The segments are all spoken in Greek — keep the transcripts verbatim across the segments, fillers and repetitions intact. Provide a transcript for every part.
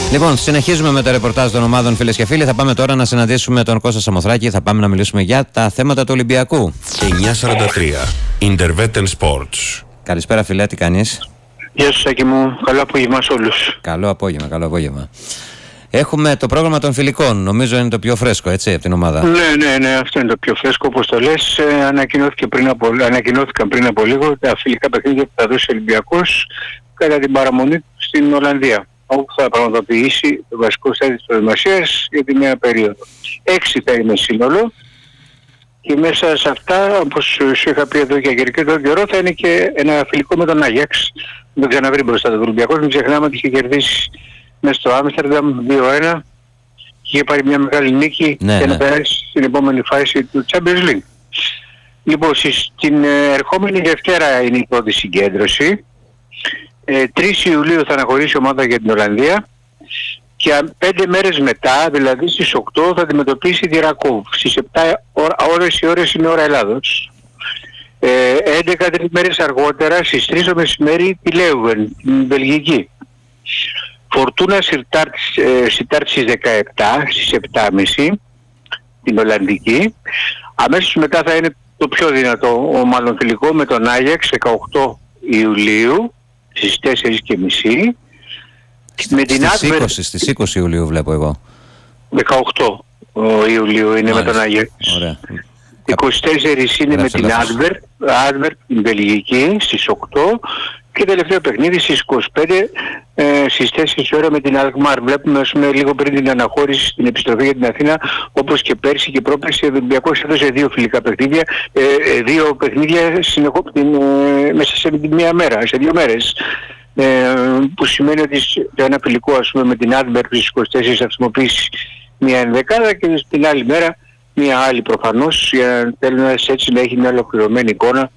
Λοιπόν, συνεχίζουμε με το ρεπορτάζ των ομάδων, φίλες και φίλοι. Θα πάμε τώρα να συναντήσουμε τον Κώστα Σαμοθράκη. Θα πάμε να μιλήσουμε για τα θέματα του Ολυμπιακού. εννιά σαράντα τρία Intervetten Sports. Καλησπέρα, φιλέ, τι κάνεις? Γεια σου, Σάκη μου. Καλό απόγευμα σε όλους. Καλό απόγευμα, καλό απόγευμα. Έχουμε το πρόγραμμα των φιλικών. Νομίζω είναι το πιο φρέσκο, έτσι, από την ομάδα. Ναι, ναι, ναι, αυτό είναι το πιο φρέσκο, όπως το λες. Ε, ανακοινώθηκε πριν από, ανακοινώθηκαν πριν από λίγο τα φιλικά παιχνίδια που θα δώσει ο Ολυμπιακός κατά την παραμονή στην Ολλανδία, όπου θα πραγματοποιήσει το βασικό στάδιο της προετοιμασίας για τη νέα περίοδο. Έξι θα είναι σύνολο και μέσα σε αυτά, όπως σου είχα πει εδώ και αρκετό καιρό, θα είναι και ένα φιλικό με τον Άγιαξ. Δεν τον ξαναβρει μπροστά τον Ολυμπιακός. Μην ξεχνάμε ότι είχε κερδίσει μέσα στο Άμστερνταμ δύο ένα και είχε πάρει μια μεγάλη νίκη ναι, για ναι. να περάσει στην επόμενη φάση του Champions League. Λοιπόν, στην ερχόμενη Δευτέρα είναι η πρώτη συγκέντρωση. Ε, τρεις Ιουλίου θα αναχωρήσει η ομάδα για την Ολλανδία και πέντε μέρες μετά, δηλαδή στις οκτώ, θα αντιμετωπίσει τη Ρακόβ. Στις επτά ώρες οι ώρες είναι ώρα Ελλάδος. Ε, έντεκα μέρες αργότερα, στις τρεις το μεσημέρι, τη Λέουβεν, την Βελγική. Φορτούνα Σιτάρτ στις δεκαεπτά, στις επτά και μισή, την Ολλανδική. Αμέσως μετά θα είναι το πιο δυνατό, ο μάλλον φιλικό, με τον Άγιαξ, δεκαοκτώ Ιουλίου, στις τέσσερις και μισή. Με την στις, είκοσι, στις είκοσι Ιουλίου βλέπω εγώ. δεκαοκτώ Ιουλίου είναι. Μάλιστα, με τον Άγιαξ. Ωραία. είκοσι τέσσερα είναι με την Άντβερπ, Άντβερπ την Βελγική, στις οκτώ. Και τελευταίο παιχνίδι στις είκοσι πέντε, ε, στις τέσσερις ώρα με την Αλκμάρ. Βλέπουμε, ας πούμε, λίγο πριν την αναχώρηση στην επιστροφή για την Αθήνα, όπως και πέρσι και πρόπερσι, ο Ολυμπιακός έδωσε δύο φιλικά παιχνίδια, ε, ε, δύο παιχνίδια συνεχώ, την, ε, μέσα σε μία μέρα, σε δύο μέρες. Ε, που σημαίνει ότι το ένα φιλικό, ας πούμε, με την Άντβερπ στις είκοσι τέσσερα θα χρησιμοποιήσει μία ενδεκάδα και την άλλη μέρα μία άλλη προφανώς, για να θέλει έτσι να έχει μια ολοκληρωμένη εικόνα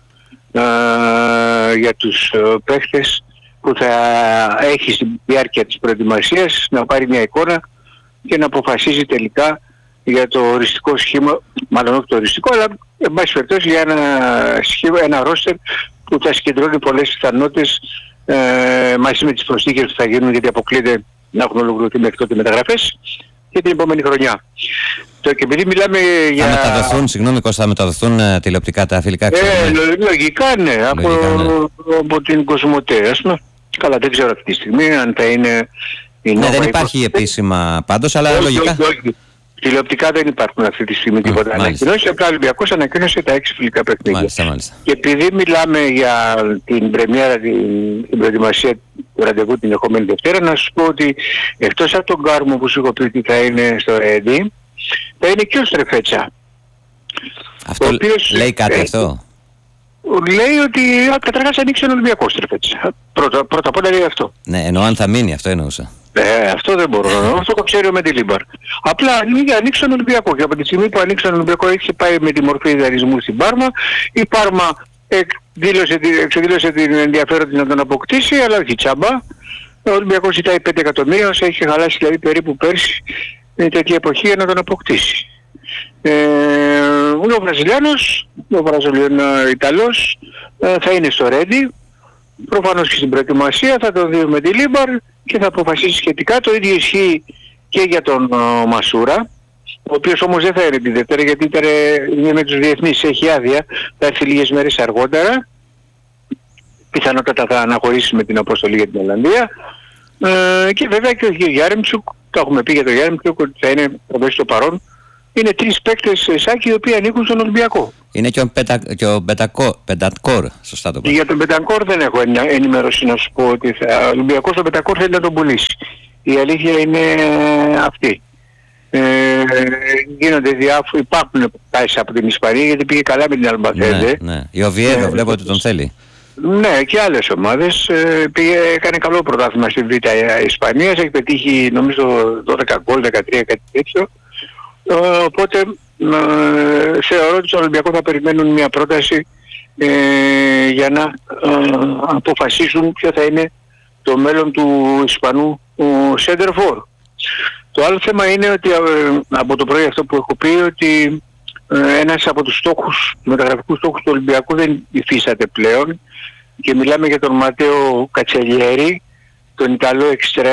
Uh, για τους uh, παίχτες που θα έχει στη διάρκεια της προετοιμασίας να πάρει μια εικόνα και να αποφασίζει τελικά για το οριστικό σχήμα, μάλλον όχι το οριστικό, αλλά εν πάση περιπτώσει για ένα σχήμα, ένα ρόστερ που θα συγκεντρώνει πολλές πιθανότητες uh, μαζί με τις προσθήκες που θα γίνουν, γιατί αποκλείεται να έχουν ολοκληρωθεί μέχρι τότε μεταγραφές και την επόμενη χρονιά. Το, και επειδή μιλάμε για... Θα μεταδοθούν, συγγνώμη Κώστα, θα μεταδοθούν ε, τηλεοπτικά τα φιλικά ε, λο, λογικά ναι, λογικά, από, ναι. από την Κοσμοτέ, ας πούμε. Καλά, δεν ξέρω αυτή τη στιγμή αν θα είναι... Ναι, δεν υπάρχει η επίσημα πάντως, αλλά όχι, λογικά... Όχι, όχι. Τηλεοπτικά δεν υπάρχουν αυτή τη στιγμή τίποτα ανακοινώσει, απλά ο Ολυμπιακός ανακοίνωσε τα έξι φιλικά παιχνίδια. Μάλιστα, μάλιστα. Και επειδή μιλάμε για την πρεμιέρα, την, την προετοιμασία του ραντεβού την ερχόμενη Δευτέρα, να σου πω ότι εκτός από τον Κάρμο που σου έχω πει ότι θα είναι στο Ρέντι, θα είναι και ο Στρεφέτσα. Αυτό οποίος, λέει κάτι ε, αυτό? Λέει ότι καταρχάς ανοίξει τον Ολυμπιακό Στρεφέτσα. Πρώτα, πρώτα απ' όλα λέει αυτό. Ναι, εννοώ αν θα μείνει, αυτό εννοούσα. Ε, αυτό δεν μπορώ να αυτό το ξέρω με τη Λίμπαρ. Απλά ανοίξει τον Ολυμπιακό και από τη στιγμή που ανοίξει τον Ολυμπιακό έχει πάει με τη μορφή ιδεαλισμού στην Πάρμα. Η Πάρμα εκδήλωσε, εξεδήλωσε την ενδιαφέρον να τον αποκτήσει, αλλά όχι τσάμπα. Ο Ολυμπιακός ζητάει πέντε εκατομμύρια, όσο έχει χαλάσει δηλαδή περίπου πέρσι τέτοια εποχή για να τον αποκτήσει. Ε, ο Βραζιλιάνος, ο Βραζιλιάνος Ιταλός θα είναι στο Ρέντι, προφανώς και στην προετοιμασία θα τον δει με τη Λίμπαρ και θα αποφασίσει σχετικά. Το ίδιο ισχύει και για τον uh, Μασούρα, ο οποίος όμως δεν θα είναι την Δευτέρα γιατί ήταν, είναι με τους διεθνείς, έχει άδεια, θα έρθει λίγες μέρες αργότερα, πιθανότατα θα αναχωρήσει με την αποστολή για την Ολλανδία. Ε, και βέβαια και ο Γιάρεμτσουκ, το έχουμε πει για τον Γιάρεμτσουκ ότι θα είναι εδώ στο παρόν. Είναι τρεις παίκτες, Σάκη, οι οποίοι ανήκουν στον Ολυμπιακό. Είναι και ο, Πετα, και ο Μπετανκόρ, σωστά το πω. Για τον Μπετανκόρ δεν έχω ενημέρωση να σου πω ότι θα, ο Ολυμπιακός τον Μπετανκόρ θέλει να τον πουλήσει. Η αλήθεια είναι αυτή. Ε, γίνονται διάφοροι, υπάρχουν τάσεις από την Ισπανία γιατί πήγε καλά με την Αλμπαθέντε. Ναι, ναι. Η Οβιέδο ε, βλέπω ότι τον θέλει. Ναι, και άλλες ομάδες. Ε, πήγε, έκανε καλό πρωτάθλημα στη Β' Ισπανίας, έχει πετύχει νομίζω δώδεκα γκολ, δεκατρία κάτι τέτοιο. Ε, οπότε ε, θεωρώ ότι στον Ολυμπιακό θα περιμένουν μια πρόταση ε, για να ε, αποφασίσουν ποιο θα είναι το μέλλον του Ισπανού Σέντερφορ. Το άλλο θέμα είναι ότι ε, από το πρωί αυτό που έχω πει ότι ε, ένας από τους στόχους, τους μεταγραφικούς στόχους του Ολυμπιακού δεν υφίσταται πλέον και μιλάμε για τον Ματέο Κατσελιέρη, τον Ιταλό Εξτρέμ,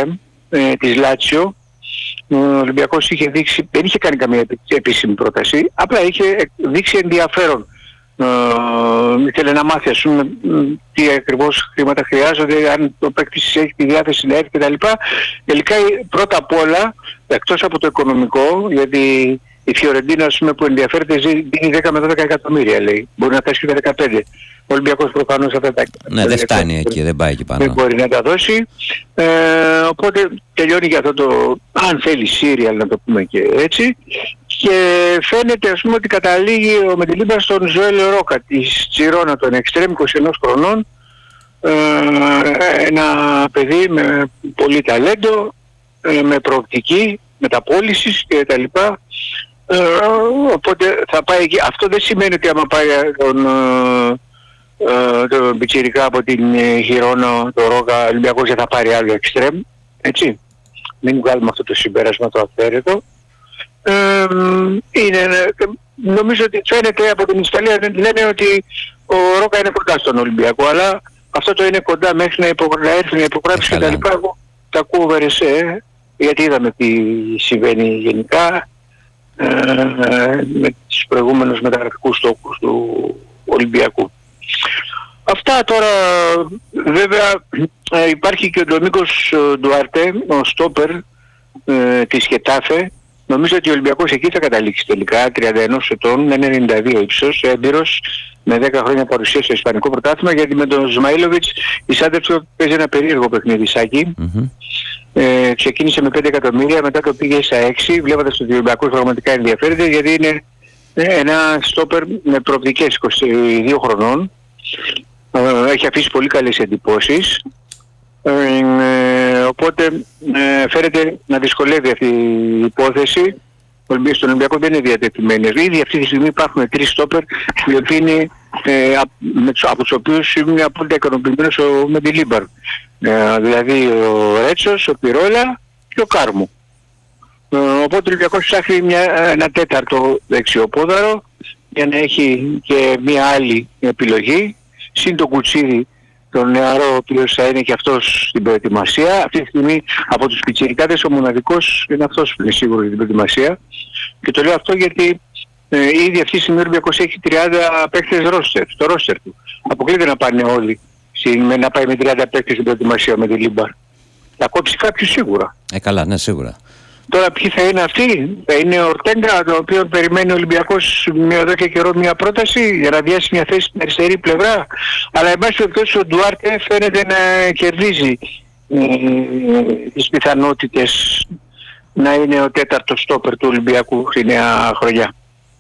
ε, της Λάτσιο. Ο Ολυμπιακός είχε δείξει, δεν είχε κάνει καμία επίσημη πρόταση, απλά είχε δείξει ενδιαφέρον. Uh, ήθελε να μάθει, ας πούμε, τι ακριβώς χρήματα χρειάζονται, αν το παίκτης έχει τη διάθεση να έρθει κτλ. Τελικά πρώτα απ' όλα, εκτός από το οικονομικό, γιατί η Φιωρεντίνα, ας πούμε, που ενδιαφέρεται δίνει δέκα με δώδεκα εκατομμύρια, λέει. Μπορεί να φτάσει και τα δεκαπέντε. Ο Ολυμπιακός προφανώς αυτά τα... Ναι, δεν φτάνει εκεί, δεν πάει εκεί πάνω. Δεν μπορεί να τα δώσει. Ε, οπότε τελειώνει για αυτό το, αν θέλει, σύριαλ, να το πούμε και έτσι. Και φαίνεται, ας πούμε, ότι καταλήγει ο Μεντιλίμπαρ στον Ζωέλ Ρόκα της Τζιρόνα, τον εξτρέμ είκοσι ένα χρονών. Ε, ένα παιδί με πολύ ταλέντο, ε, με προοπτική, μεταπώλησης και τα λοιπά. Ε, οπότε θα πάει εκεί. Αυτό δεν σημαίνει ότι άμα πάει τον... Uh, το πιτσιρικά από την Γιρόνα, το Ρόκα, ο Ολυμπιακός δεν θα πάρει άλλο εξτρέμ, έτσι. Μην βγάλουμε αυτό το συμπέρασμα το αυθαίρετο. Ε, είναι, νομίζω ότι φαίνεται από την Ιταλία, λένε ότι ο Ρόκα είναι κοντά στον Ολυμπιακό, αλλά αυτό το είναι κοντά μέχρι να, υπογρα... να έρθει να υπογράψει και τα λοιπά. Τα κούβερες, ε, γιατί είδαμε τι συμβαίνει γενικά ε, με τους προηγούμενους μεταγραφικούς στόχους του Ολυμπιακού. Αυτά τώρα. Βέβαια ε, υπάρχει και ο Ντομίκος Ντουάρτε, ο στόπερ ε, της Χετάφε. Νομίζω ότι ο Ολυμπιακός εκεί θα καταλήξει τελικά, τριάντα ένα ετών, ενενήντα δύο ύψος, έμπειρος, με δέκα χρόνια παρουσία στο Ισπανικό πρωτάθλημα, γιατί με τον Σμαΐλοβιτς η Σάντεψο παίζει ένα περίεργο παιχνίδισάκι. Mm-hmm. Ε, ξεκίνησε με πέντε εκατομμύρια, μετά το πήγε στα έξι, βλέποντας ότι ο Ολυμπιακός πραγματικά ενδιαφέρεται, γιατί είναι ένα στόπερ με προοπτικές, είκοσι δύο χρονών. Ε, έχει αφήσει πολύ καλές εντυπώσεις. Ε, οπότε ε, φέρεται να δυσκολεύει αυτή η υπόθεση. Στον Ολυμπιακό δεν είναι διατεθειμένοι. Ήδη αυτή τη στιγμή υπάρχουν τρεις στόπερ οι οποίοι είναι, ε, από τους οποίους είναι απόλυτα ικανοποιημένος ο Μεντιλίμπαρ. Ε, δηλαδή ο Ρέτσος, ο Πιρόλα και ο Κάρμου. Ε, οπότε ο Ολυμπιακός ψάχνει μια, ένα τέταρτο δεξιοπόδαρο για να έχει και μια άλλη επιλογή. Συν το Κουτσίδη, τον νεαρό, ο οποίος θα είναι και αυτός στην προετοιμασία. Αυτή τη στιγμή από τους πιτσιρικάδες ο μοναδικός είναι αυτός που είναι σίγουρο για την προετοιμασία. Και το λέω αυτό γιατί ε, ήδη αυτή τη στιγμή ο Ολυμπιακός έχει τριάντα παίκτες ρόστερ, στο ρόστερ του. Αποκλείται να πάνε όλοι, να πάει με τριάντα παίκτες στην προετοιμασία με τη Λίμπαρ. Θα κόψει κάποιους σίγουρα. Ε, καλά, ναι, σίγουρα. Τώρα ποιοι θα είναι αυτοί? Θα είναι ο Ορτέγκα, τον οποίο περιμένει ο Ολυμπιακός εδώ και καιρό μια πρόταση για να διάσει μια θέση στην αριστερή πλευρά. Αλλά εν πάση περιπτώσει ο Ντουάρτε φαίνεται να κερδίζει ε, τις πιθανότητες να είναι ο τέταρτος στόπερ του Ολυμπιακού στη νέα χρονιά.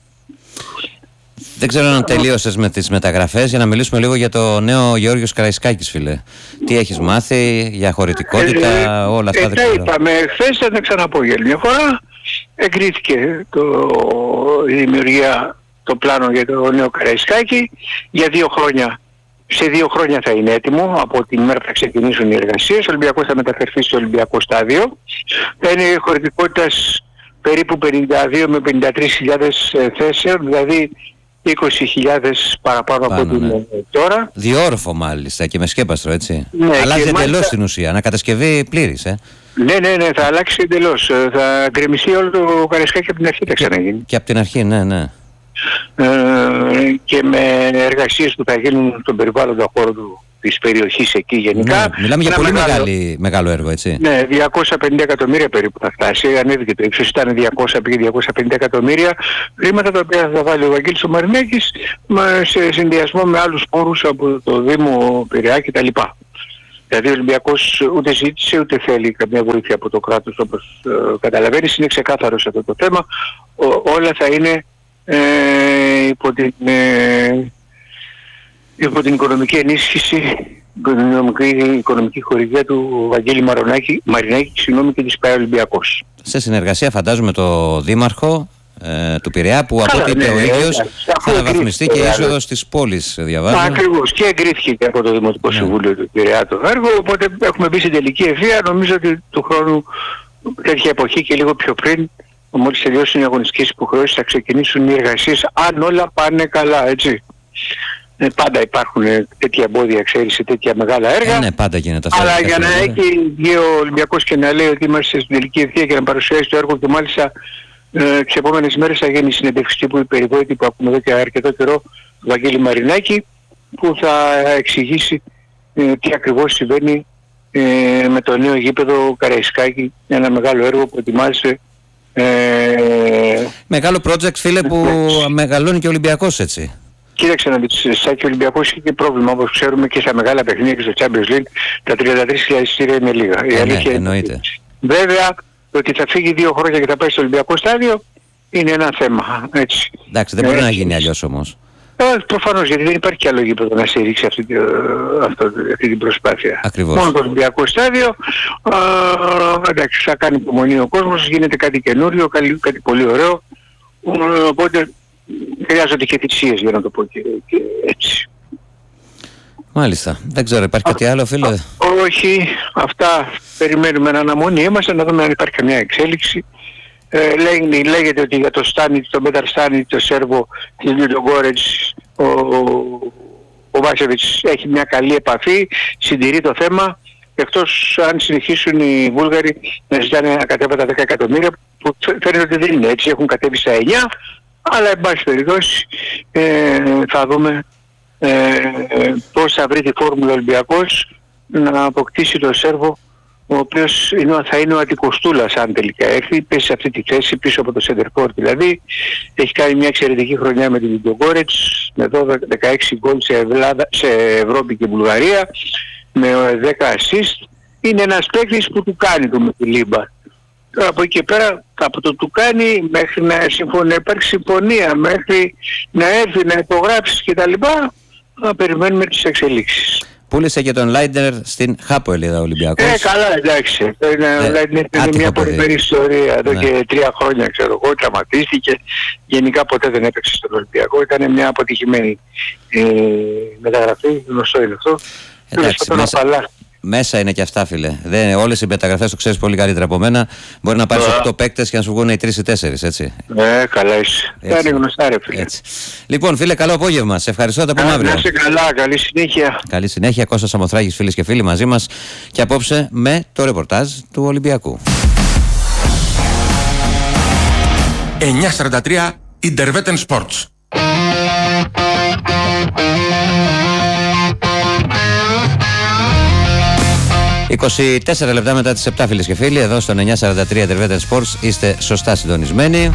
Δεν ξέρω αν τελείωσες με τις μεταγραφές, για να μιλήσουμε λίγο για το νέο Γεώργιος Καραϊσκάκης, φίλε. Τι έχεις μάθει για χωρητικότητα, ε, όλα αυτά? Ε, τα είπαμε χθες, θα τα ξαναπώ για μια φορά. Εγκρίθηκε το, η δημιουργία, το πλάνο για το νέο Καραϊσκάκη για δύο χρόνια. Σε δύο χρόνια θα είναι έτοιμο, από την μέρα που θα ξεκινήσουν οι εργασίες. Ο Ολυμπιακός θα μεταφερθεί στο Ολυμπιακό στάδιο. Θα είναι χωρητικότητας περίπου πενήντα δύο με πενήντα τρεις χιλιάδες θέσεων, δηλαδή είκοσι χιλιάδες παραπάνω από ό,τι είναι τώρα. Διόρφο μάλιστα και με σκέπαστρο, έτσι. Ναι, αλλάζει εντελώς μάλιστα... την ουσία, ανακατασκευή πλήρης, ε. Ναι, ναι, ναι, θα αλλάξει εντελώς. Θα γκρεμιστεί όλο το Καραϊσκάκι από την αρχή, θα ξαναγίνει. Και από την αρχή, ναι, ναι. Ε, και με εργασίες που θα γίνουν στον περιβάλλοντα χώρο του, της περιοχής εκεί γενικά. Ναι, μιλάμε για πολύ μεγάλο, μεγάλη, μεγάλο έργο, έτσι. Ναι, διακόσια πενήντα εκατομμύρια περίπου θα φτάσει. Ανέβηκε το ύψος, ήταν διακόσια, πήγε διακόσια πενήντα εκατομμύρια. Χρήματα τα οποία θα βάλει ο Βαγγέλης ο Μαρινάκης σε συνδυασμό με άλλους πόρους από το Δήμο Πειραιά κτλ. Δηλαδή ο Ολυμπιακός ούτε ζήτησε ούτε θέλει καμία βοήθεια από το κράτος, όπως ε, καταλαβαίνεις. Είναι ξεκάθαρο σε αυτό το θέμα. Ο, όλα θα είναι ε, υπό την... Ε, υπό την οικονομική ενίσχυση, την οικονομική χορηγία του Βαγγέλη Μαρινάκη, Μαρινάκη συγγνώμη, και της ΠΑΕ Ολυμπιακός. Σε συνεργασία φαντάζομαι το Δήμαρχο ε, του Πειραιά, που από ό,τι είπε ναι, ο ίδιος ναι, θα αναβαθμιστεί και η είσοδος της πόλης, διαβάζω. Ακριβώς, και εγκρίθηκε και από το Δημοτικό Συμβούλιο του Πειραιά το έργο, οπότε έχουμε μπει στην τελική ευθεία. Νομίζω ότι του χρόνου, τέτοια εποχή και λίγο πιο πριν, μόλις τελειώσουν οι αγωνιστικές υποχρεώσεις, θα ξεκινήσουν οι εργασίες, αν όλα πάνε καλά, έτσι. Ε, πάντα υπάρχουν τέτοια εμπόδια, ξέρεις, σε τέτοια μεγάλα έργα. Ε, ναι, πάντα γίνεται αυτό. Αλλά για να έχει βγει ο Ολυμπιακός και να λέει ότι είμαστε στην τελική ευθεία και να παρουσιάσει το έργο και μάλιστα ε, τις επόμενες μέρες θα γίνει συνεντεύξη τύπου η περιβόητη που ακούμε εδώ και αρκετό καιρό του Βαγγέλη Μαρινάκη, που θα εξηγήσει ε, τι ακριβώς συμβαίνει ε, με το νέο γήπεδο Καραϊσκάκη, ένα μεγάλο έργο που ετοιμάζεται. Ε, Μεγάλο project, φίλε, που μεγαλώνει και ο Ολυμπιακός, έτσι. Κοίταξε να δεις, σαν και ο Ολυμπιακός έχει και πρόβλημα, όπως ξέρουμε και στα μεγάλα παιχνίδια και στο Champions League, τα τριάντα τρεις χιλιάδες εισιτήρια είναι λίγα. Ε, ναι, εννοείται. Βέβαια, το ότι θα φύγει δύο χρόνια και θα πάει στο Ολυμπιακό στάδιο είναι ένα θέμα, έτσι. Εντάξει, δεν μπορεί ε, να γίνει αλλιώς όμως. Ε, προφανώς, γιατί δεν υπάρχει κι άλλο γήπεδο να στηρίξει αυτή, αυτή, αυτή την προσπάθεια. Ακριβώς. Μόνο το Ολυμπιακό στάδιο, α, εντάξει, θα κάνει υπομονή ο κόσμος, γίνεται κάτι καινούριο, κάτι, κάτι πολύ ωραίο, οπότε χρειάζονται και θυσίες, για να το πω και, και έτσι. Μάλιστα. Δεν ξέρω, υπάρχει κάτι άλλο, φίλε? Όχι, αυτά περιμένουμε να αναμονή είμαστε, να δούμε αν υπάρχει καμιά εξέλιξη. Ε, λέγει, λέγεται ότι για το Στάνιτ, το Μέταρ Στάνιτ, το Σέρβο της Λιουντογκόρετς, ο, ο Βάσεβιτς έχει μια καλή επαφή, συντηρεί το θέμα, εκτός αν συνεχίσουν οι Βούλγαροι να ζητάνε ακατέβατα δέκα εκατομμύρια, που φαίνεται ότι δεν είναι έτσι, έχουν κατέβει στα εννιά, αλλά εν πάση περιπτώσει ε, θα δούμε ε, πώς θα βρει τη φόρμουλα Ολυμπιακός να αποκτήσει το Σέρβο, ο οποίος είναι, θα είναι ο αντικοστούλας αν τελικά έρθει, πέσει σε αυτή τη θέση πίσω από το Σεντερφόρ δηλαδή. Έχει κάνει μια εξαιρετική χρονιά με την Λιουντογκόρετς, με δεκαέξι γκολ σε, σε Ευρώπη και Βουλγαρία, με δέκα assist. Είναι ένας παίκτης που του κάνει το με τη Λίμπα. Τώρα από εκεί και πέρα, από το του κάνει μέχρι να, συμφωνεί, να υπάρξει συμφωνία, μέχρι να έρθει να υπογράψει κτλ. Να περιμένουμε τις εξελίξεις. Πούλησε και τον Λάιντερ στην Χάπο, ο Ολυμπιακός. Ε, καλά, εντάξει. Είναι, ε, ο Λάιντερ είναι μια πολυμερή ιστορία. Εδώ ναι. και τρία χρόνια, ξέρω εγώ, τραυματίστηκε. Γενικά ποτέ δεν έπαιξε στον Ολυμπιακό. Ήταν μια αποτυχημένη ε, μεταγραφή, γνωστό είναι αυτό. Εντάξει, μέσα, μέσα είναι και αυτά, φίλε. Δεν, όλες οι μεταγραφές, το ξέρεις πολύ καλύτερα από μένα. Μπορεί να πάρεις οκτώ παίκτες και να σου βγουν οι τρεις ή τέσσερις, έτσι. Ναι, καλά είσαι. Θα είναι γνωστά, ρε φίλε. Έτσι. Λοιπόν, φίλε, καλό απόγευμα. Σε ευχαριστώ, τα πούμε αύριο. Να είσαι καλά, καλή συνέχεια. Καλή συνέχεια. Κώστας Σαμοθράκης, φίλες και φίλοι, μαζί μας και απόψε με το ρεπορτάζ του Ολυμπιακού. εννιά σαράντα τρία Intervetten Sports. είκοσι τέσσερα λεπτά μετά τις επτά, φίλες και φίλοι, εδώ στον εννιά σαράντα τρία Intervetten Sports είστε σωστά συντονισμένοι.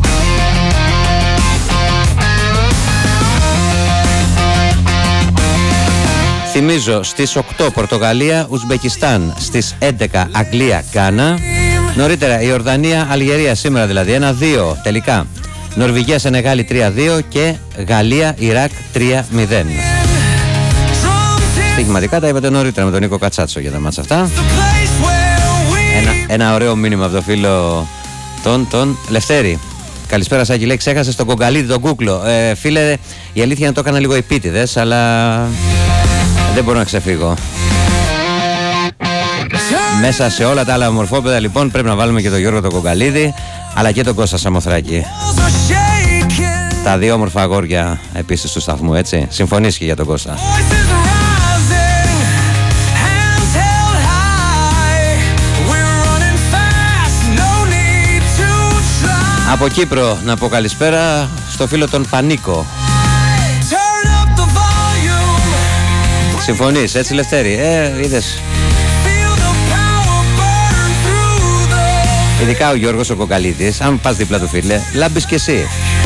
Θυμίζω, στις οκτώ Πορτογαλία, Ουσμπεκιστάν, στις έντεκα Αγγλία, Γκάνα. Νωρίτερα η Ορδανία, Αλγερία, σήμερα δηλαδή ένα δύο τελικά. Νορβηγία, Σενεγάλη τρία δύο και Γαλλία, Ιράκ τρία μηδέν. Στοιχηματικά τα είπατε νωρίτερα με τον Νίκο Κατσάτσο για τα μάτσα αυτά. Ένα, ένα ωραίο μήνυμα από το φίλο τον, τον Λευτέρη. Καλησπέρα Σάκη, λέει, ξέχασες τον κογκαλίδι, τον κούκλο. Ε, φίλε, η αλήθεια είναι να το έκανα λίγο επίτηδες, αλλά δεν μπορώ να ξεφύγω. Μέσα σε όλα τα άλλα μορφόπαιδα λοιπόν πρέπει να βάλουμε και τον Γιώργο τον Κογκαλίδη, αλλά και τον Κώστα Σαμοθράκη. Τα δύο όμορφα αγόρια επίσης του σταθμού, έτσι. Συμφωνείς και για τον Κώστα. Από Κύπρο να πω καλησπέρα στο φίλο τον Πανίκο. Συμφωνείς, έτσι Λευτέρη? Ε, είδες. Ειδικά ο Γιώργος ο Κοκαλίδης, αν πας δίπλα του φίλε, λάμπεις κι εσύ.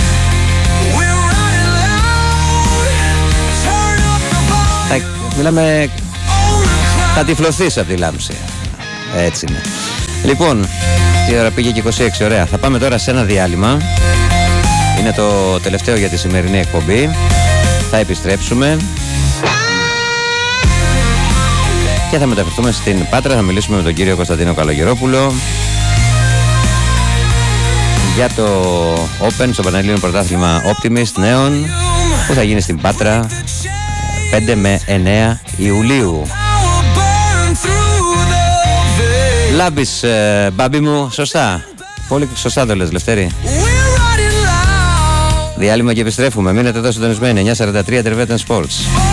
Θα, μιλάμε, θα τυφλωθείς από τη λάμψη. Έτσι είναι. Λοιπόν, η ώρα πήγε και είκοσι έξι, ωραία. Θα πάμε τώρα σε ένα διάλειμμα. Είναι το τελευταίο για τη σημερινή εκπομπή. Θα επιστρέψουμε και θα μεταφερθούμε στην Πάτρα. Θα μιλήσουμε με τον κύριο Κωνσταντίνο Καλογερόπουλο για το Open στο Πανελλήνιο Πρωτάθλημα Optimist νέων που θα γίνει στην Πάτρα πέντε με εννέα Ιουλίου. Λάμπεις, ε, μπάμπι μου, σωστά. Πολύ σωστά το λες, Λευτέρη. Διάλειμμα και επιστρέφουμε. Μείνετε εδώ συντονισμένοι. εννιά σαράντα τρία Intervetten Sports.